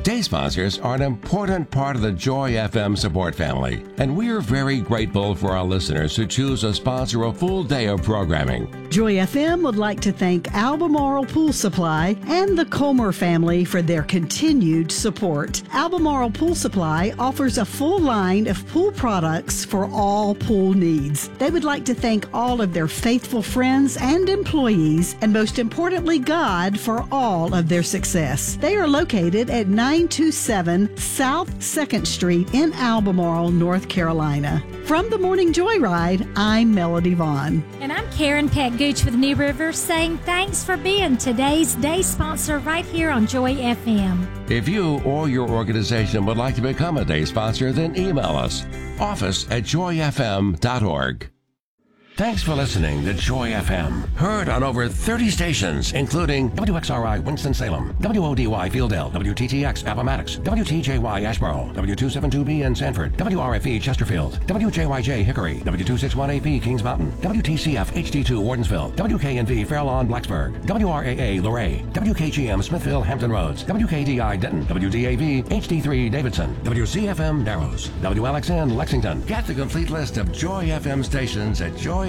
Day sponsors are an important part of the Joy FM support family, and we are very grateful for our listeners who choose to sponsor a full day of programming. Joy FM would like to thank Albemarle Pool Supply and the Comer family for their continued support. Albemarle Pool Supply offers a full line of pool products for all pool needs. They would like to thank all of their faithful friends and employees, and most importantly, God, for all of their success. They are located at 927 South 2nd Street in Albemarle, North Carolina. From the Morning Joyride, I'm Melody Vaughn. And I'm Karen Peck Gooch with New River saying thanks for being today's day sponsor right here on Joy FM. If you or your organization would like to become a day sponsor, then email us, office@joyfm.org. Thanks for listening to Joy FM. Heard on over 30 stations, including WXRI Winston-Salem, WODY Fieldale, WTTX Appomattox, WTJY Asheboro, W272B in Sanford, WRFE Chesterfield, WJYJ Hickory, W261AP Kings Mountain, WTCF HD2 Wardensville, WKNV Fairlawn Blacksburg, WRAA Luray, WKGM Smithville Hampton Roads, WKDI Denton, WDAV HD3 Davidson, WCFM Narrows, WLXN Lexington. Get the complete list of Joy FM stations at joyfm.org.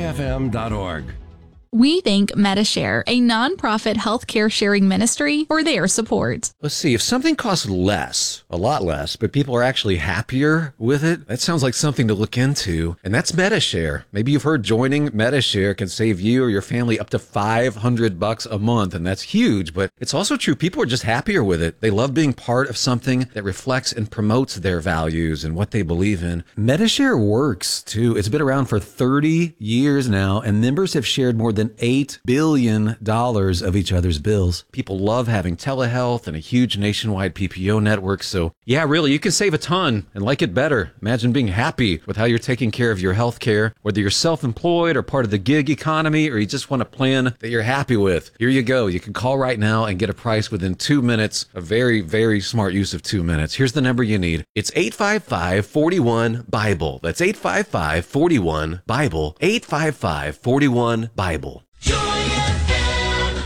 We thank Medishare, a nonprofit healthcare sharing ministry, for their support. Let's see, if something costs less, a lot less, but people are actually happier with it, that sounds like something to look into. And that's Medishare. Maybe you've heard joining Medishare can save you or your family up to $500 a month, and that's huge. But it's also true, people are just happier with it. They love being part of something that reflects and promotes their values and what they believe in. Medishare works, too. It's been around for 30 years now, and members have shared more than $8 billion of each other's bills. People love having telehealth and a huge nationwide PPO network. So yeah, really, you can save a ton and like it better. Imagine being happy with how you're taking care of your health care, whether you're self-employed or part of the gig economy, or you just want a plan that you're happy with. Here you go. You can call right now and get a price within 2 minutes. A very, very smart use of 2 minutes. Here's the number you need. It's 855-41-BIBLE. That's 855-41-BIBLE. 855-41-BIBLE. Joy FM.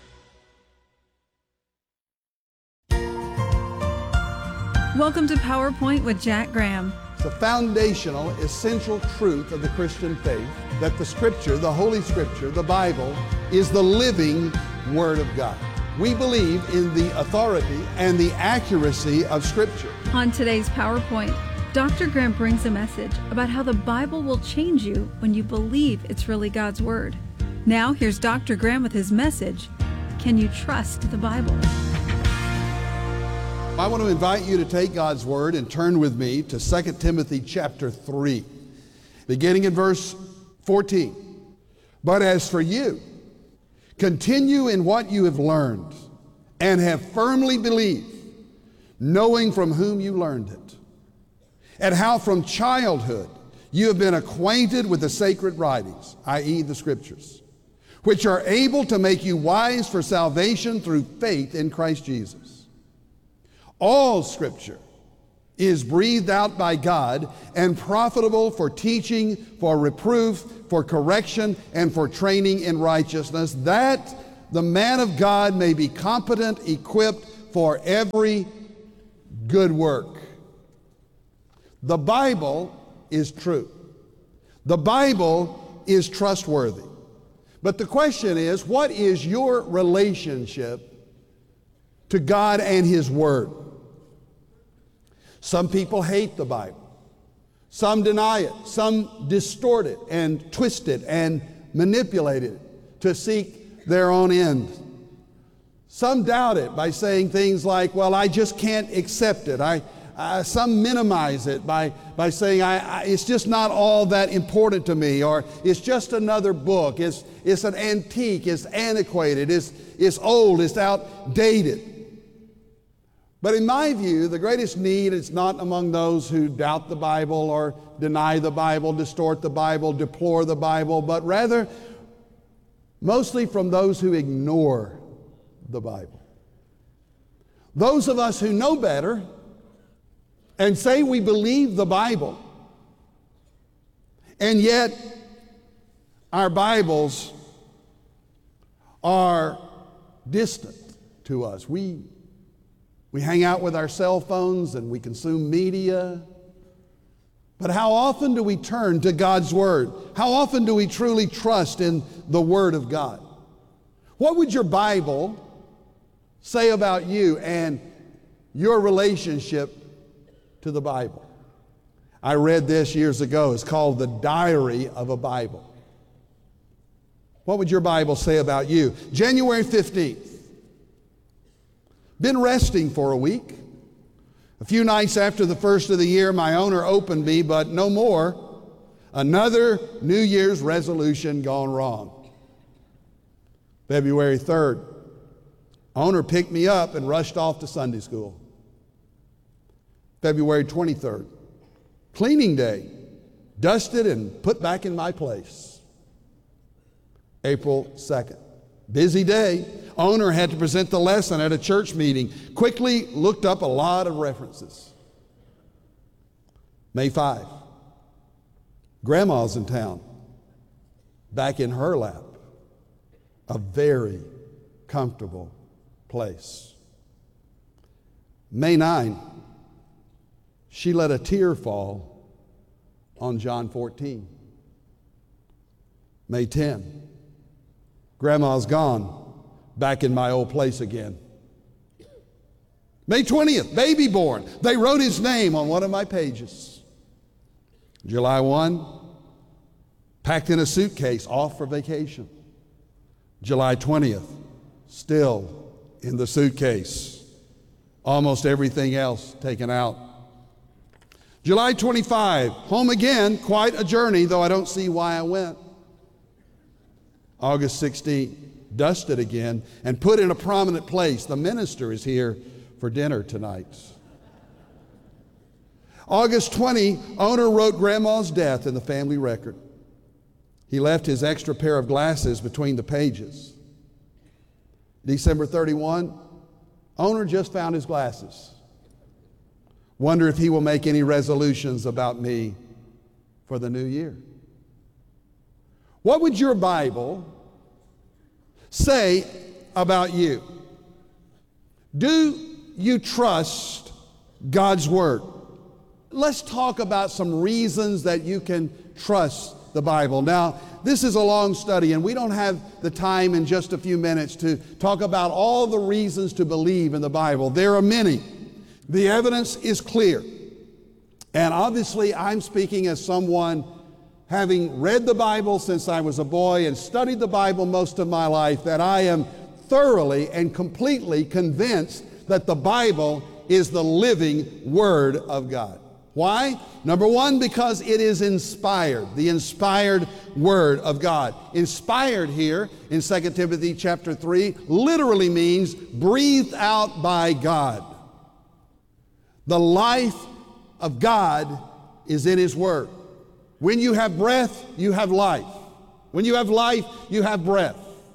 Welcome to PowerPoint with Jack Graham. The foundational, essential truth of the Christian faith that the Scripture, the Holy Scripture, the Bible, is the living Word of God. We believe in the authority and the accuracy of Scripture. On today's PowerPoint, Dr. Graham brings a message about how the Bible will change you when you believe it's really God's Word. Now, here's Dr. Graham with his message, Can You Trust the Bible? I want to invite you to take God's Word and turn with me to 2 Timothy chapter 3, beginning in verse 14. But as for you, continue in what you have learned and have firmly believed, knowing from whom you learned it, and how from childhood you have been acquainted with the sacred writings, i.e. the Scriptures, which are able to make you wise for salvation through faith in Christ Jesus. All Scripture is breathed out by God and profitable for teaching, for reproof, for correction, and for training in righteousness, that the man of God may be competent, equipped for every good work. The Bible is true. The Bible is trustworthy. But the question is, what is your relationship to God and His Word? Some people hate the Bible. Some deny it. Some distort it and twist it and manipulate it to seek their own end. Some doubt it by saying things like, well, I just can't accept it. Some minimize it by saying, it's just not all that important to me, or it's just another book. It's an antique, it's antiquated, it's old, it's outdated. But in my view, the greatest need is not among those who doubt the Bible or deny the Bible, distort the Bible, deplore the Bible, but rather mostly from those who ignore the Bible. Those of us who know better and say we believe the Bible, and yet our Bibles are distant to us. We We hang out with our cell phones and we consume media. But how often do we turn to God's Word? How often do we truly trust in the Word of God? What would your Bible say about you and your relationship to the Bible? I read this years ago. It's called The Diary of a Bible. What would your Bible say about you? January 15th. Been resting for a week. A few nights after the first of the year, my owner opened me, but no more. Another New Year's resolution gone wrong. February 3rd, owner picked me up and rushed off to Sunday school. February 23rd, cleaning day, dusted and put back in my place. April 2nd, busy day. Owner had to present the lesson at a church meeting. Quickly looked up a lot of references. May 5, Grandma's in town, back in her lap. A very comfortable place. May 9, she let a tear fall on John 14. May 10, Grandma's gone, back in my old place again. May 20th, baby born. They wrote his name on one of my pages. July 1, packed in a suitcase, off for vacation. July 20th, still in the suitcase. Almost everything else taken out. July 25, home again, quite a journey, though I don't see why I went. August 16th, dusted again and put in a prominent place. The minister is here for dinner tonight. August 20, owner wrote Grandma's death in the family record. He left his extra pair of glasses between the pages. December 31, owner just found his glasses. Wonder if he will make any resolutions about me for the new year. What would your Bible say about you? Do you trust God's Word? Let's talk about some reasons that you can trust the Bible. Now, this is a long study, and we don't have the time in just a few minutes to talk about all the reasons to believe in the Bible. There are many. The evidence is clear. And obviously, I'm speaking as someone having read the Bible since I was a boy and studied the Bible most of my life, that I am thoroughly and completely convinced that the Bible is the living Word of God. Why? Number one, because it is inspired, the inspired Word of God. Inspired here in 2 Timothy chapter 3 literally means breathed out by God. The life of God is in His Word. When you have breath, you have life. When you have life, you have breath.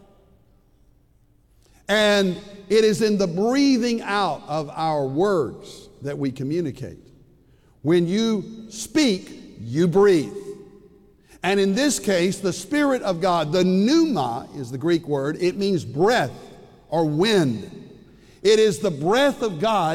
And it is in the breathing out of our words that we communicate. When you speak, you breathe. And in this case, the Spirit of God, the pneuma is the Greek word. It means breath or wind. It is the breath of God